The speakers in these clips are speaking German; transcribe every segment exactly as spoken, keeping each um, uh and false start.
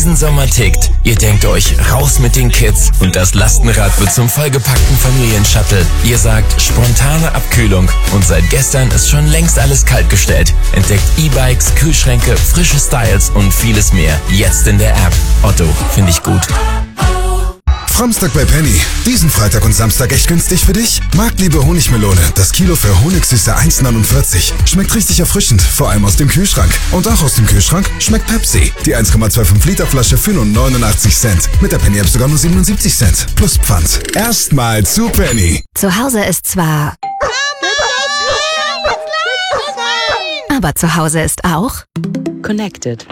diesen Sommer tickt. Ihr denkt euch, raus mit den Kids und das Lastenrad wird zum vollgepackten Familienshuttle. Ihr sagt, spontane Abkühlung und seit gestern ist schon längst alles kaltgestellt. Entdeckt E-Bikes, Kühlschränke, frische Styles und vieles mehr. Jetzt in der App. Otto, finde ich gut. Framstag bei Penny. Diesen Freitag und Samstag echt günstig für dich? Marktliebe Honigmelone. Das Kilo für Honigsüße eins neunundvierzig. Schmeckt richtig erfrischend, vor allem aus dem Kühlschrank. Und auch aus dem Kühlschrank schmeckt Pepsi. Die eins Komma fünfundzwanzig Liter Flasche für nur neunundachtzig Cent. Mit der Penny App sogar nur siebenundsiebzig Cent. Plus Pfand. Erstmal zu Penny. Zu Hause ist zwar... aber zu Hause ist auch... Connected.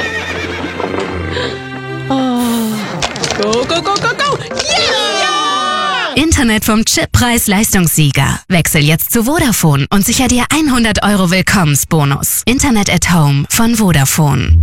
Oh. Go, go, go, go, go! Yeah! Internet vom Chip-Preis-Leistungssieger. Wechsel jetzt zu Vodafone und sicher dir hundert Euro Willkommensbonus. Internet at Home von Vodafone.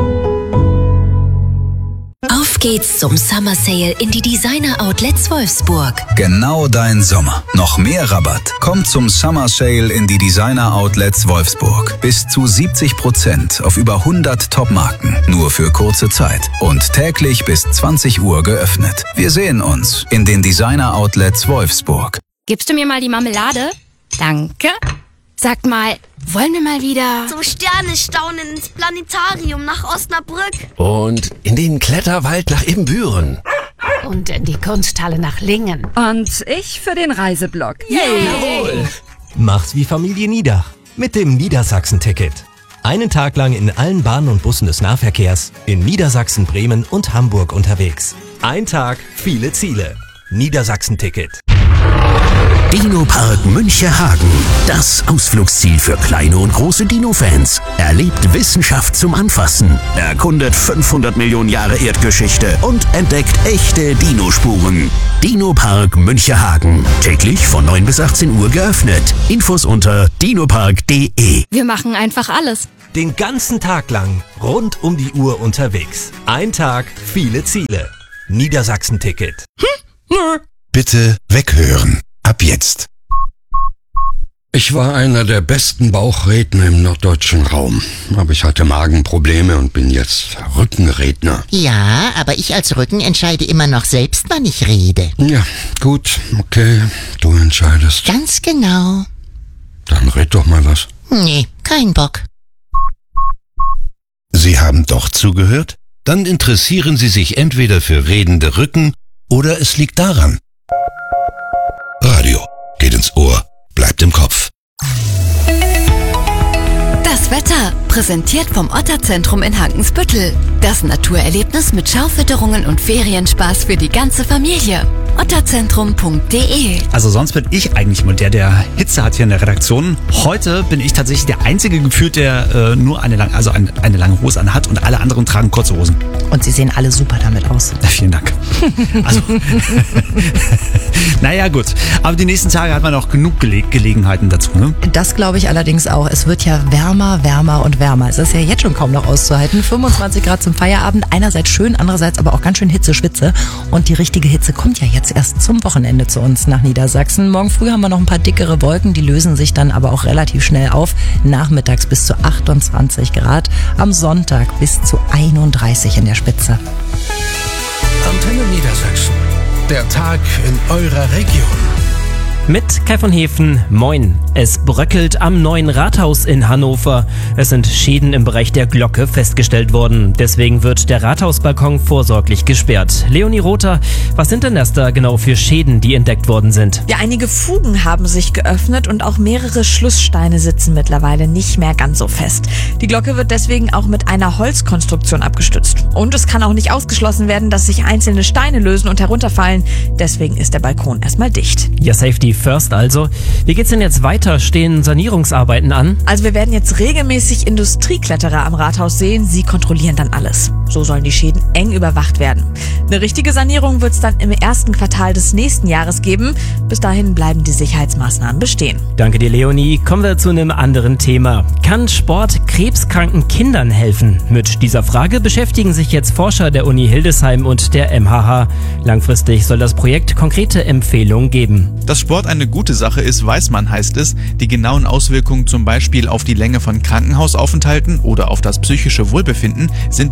Auf geht's zum Summer Sale in die Designer Outlets Wolfsburg. Genau dein Sommer. Noch mehr Rabatt. Kommt zum Summer Sale in die Designer Outlets Wolfsburg. Bis zu siebzig Prozent auf über hundert Top-Marken. Nur für kurze Zeit. Und täglich bis zwanzig Uhr geöffnet. Wir sehen uns in den Designer Outlets Wolfsburg. Gibst du mir mal die Marmelade? Danke. Sag mal, wollen wir mal wieder... zum Sternestaunen ins Planetarium nach Osnabrück. Und in den Kletterwald nach Ibbenbüren. Und in die Kunsthalle nach Lingen. Und ich für den Reiseblock. Yay! Jawohl! Macht's wie Familie Niedach mit dem Niedersachsen-Ticket. Einen Tag lang in allen Bahnen und Bussen des Nahverkehrs in Niedersachsen, Bremen und Hamburg unterwegs. Ein Tag, viele Ziele. Niedersachsen-Ticket. Dino-Park Münchehagen. Das Ausflugsziel für kleine und große Dino-Fans. Erlebt Wissenschaft zum Anfassen. Erkundet fünfhundert Millionen Jahre Erdgeschichte und entdeckt echte Dinospuren. Dino-Park Münchehagen. Täglich von neun bis achtzehn Uhr geöffnet. Infos unter dinopark punkt de. Wir machen einfach alles. Den ganzen Tag lang rund um die Uhr unterwegs. Ein Tag, viele Ziele. Niedersachsen-Ticket. Hm? Nö. Bitte weghören. Ab jetzt. Ich war einer der besten Bauchredner im norddeutschen Raum. Aber ich hatte Magenprobleme und bin jetzt Rückenredner. Ja, aber ich als Rücken entscheide immer noch selbst, wann ich rede. Ja, gut, okay, du entscheidest. Ganz genau. Dann red doch mal was. Nee, kein Bock. Sie haben doch zugehört? Dann interessieren Sie sich entweder für redende Rücken oder es liegt daran. Radio geht ins Ohr, bleibt im Kopf. Das Wetter, präsentiert vom Otterzentrum in Hankensbüttel. Das Naturerlebnis mit Schaufütterungen und Ferienspaß für die ganze Familie. otterzentrum punkt de. Also sonst bin ich eigentlich mal der, der Hitze hat hier in der Redaktion. Heute bin ich tatsächlich der einzige gefühlt, der äh, nur eine lange, also eine, eine lange Hose anhat und alle anderen tragen kurze Hosen. Und sie sehen alle super damit aus. Ja, vielen Dank. Also, naja gut, aber die nächsten Tage hat man auch genug Gele- Gelegenheiten dazu, ne? Das glaube ich allerdings auch. Es wird ja wärmer, wärmer und wärmer. Es ist ja jetzt schon kaum noch auszuhalten. fünfundzwanzig Grad zum Feierabend. Einerseits schön, andererseits aber auch ganz schön Hitze-Schwitze. Und die richtige Hitze kommt ja jetzt erst zum Wochenende zu uns nach Niedersachsen. Morgen früh haben wir noch ein paar dickere Wolken. Die lösen sich dann aber auch relativ schnell auf. Nachmittags bis zu achtundzwanzig Grad. Am Sonntag bis zu einunddreißig in der Spitze. Antenne Niedersachsen. Der Tag in eurer Region. Mit Kai von Hefen, moin. Es bröckelt am neuen Rathaus in Hannover. Es sind Schäden im Bereich der Glocke festgestellt worden. Deswegen wird der Rathausbalkon vorsorglich gesperrt. Leonie Rother, was sind denn das da genau für Schäden, die entdeckt worden sind? Ja, einige Fugen haben sich geöffnet und auch mehrere Schlusssteine sitzen mittlerweile nicht mehr ganz so fest. Die Glocke wird deswegen auch mit einer Holzkonstruktion abgestützt. Und es kann auch nicht ausgeschlossen werden, dass sich einzelne Steine lösen und herunterfallen. Deswegen ist der Balkon erstmal dicht. Ja, Safety First also. Wie geht's denn jetzt weiter? Stehen Sanierungsarbeiten an? Also wir werden jetzt regelmäßig Industriekletterer am Rathaus sehen. Sie kontrollieren dann alles. So sollen die Schäden eng überwacht werden. Eine richtige Sanierung wird es dann im ersten Quartal des nächsten Jahres geben. Bis dahin bleiben die Sicherheitsmaßnahmen bestehen. Danke dir, Leonie. Kommen wir zu einem anderen Thema. Kann Sport krebskranken Kindern helfen? Mit dieser Frage beschäftigen sich jetzt Forscher der Uni Hildesheim und der M H H. Langfristig soll das Projekt konkrete Empfehlungen geben. Dass Sport eine gute Sache ist, weiß man, heißt es. Die genauen Auswirkungen zum Beispiel auf die Länge von Krankenhausaufenthalten oder auf das psychische Wohlbefinden sind bisher aber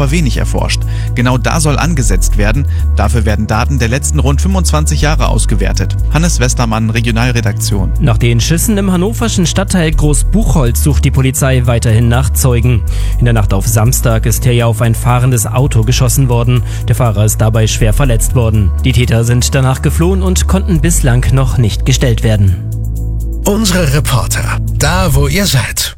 aber wenig erforscht. Genau da soll angesetzt werden. Dafür werden Daten der letzten rund fünfundzwanzig Jahre ausgewertet. Hannes Westermann, Regionalredaktion. Nach den Schüssen im hannoverschen Stadtteil Großbuchholz sucht die Polizei weiterhin nach Zeugen. In der Nacht auf Samstag ist hier ja auf ein fahrendes Auto geschossen worden. Der Fahrer ist dabei schwer verletzt worden. Die Täter sind danach geflohen und konnten bislang noch nicht gestellt werden. Unsere Reporter, da wo ihr seid.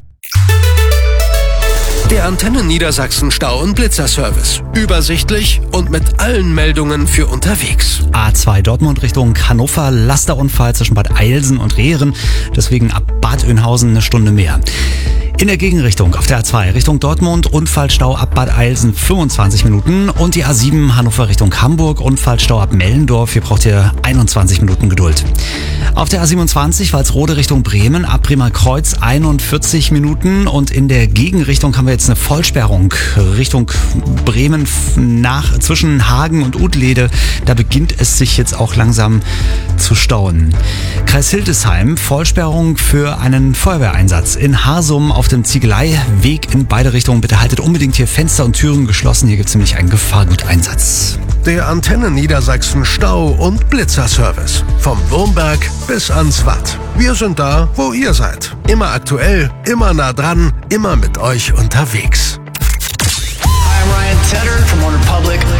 Der Antenne Niedersachsen Stau- und Blitzerservice. Übersichtlich und mit allen Meldungen für unterwegs. A zwei Dortmund Richtung Hannover, Lasterunfall zwischen Bad Eilsen und Rehren. Deswegen ab Bad Oeynhausen eine Stunde mehr. In der Gegenrichtung auf der A zwei Richtung Dortmund, Unfallstau ab Bad Eilsen fünfundzwanzig Minuten und die A sieben Hannover Richtung Hamburg, Unfallstau ab Mellendorf, hier braucht ihr einundzwanzig Minuten Geduld. Auf der A siebenundzwanzig Walsrode Richtung Bremen, ab Bremer Kreuz einundvierzig Minuten und in der Gegenrichtung haben wir jetzt eine Vollsperrung Richtung Bremen nach zwischen Hagen und Utlede. Da beginnt es sich jetzt auch langsam zu stauen. Kreis Hildesheim, Vollsperrung für einen Feuerwehreinsatz in Harsum auf dem Ziegeleiweg in beide Richtungen. Bitte haltet unbedingt hier Fenster und Türen geschlossen. Hier gibt es nämlich einen Gefahrguteinsatz. Der Antenne Niedersachsen Stau- und Blitzerservice. Vom Wurmberg bis ans Watt. Wir sind da, wo ihr seid. Immer aktuell, immer nah dran, immer mit euch unterwegs. I'm Ryan Tedder from One Republic.